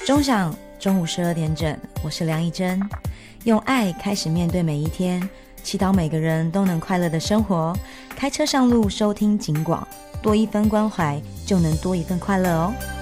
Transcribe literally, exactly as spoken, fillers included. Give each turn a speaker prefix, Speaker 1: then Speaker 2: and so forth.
Speaker 1: 钟响中午十二点整，我是梁以真，用爱开始面对每一天，祈祷每个人都能快乐的生活。开车上路收听警广，多一分关怀就能多一份快乐哦。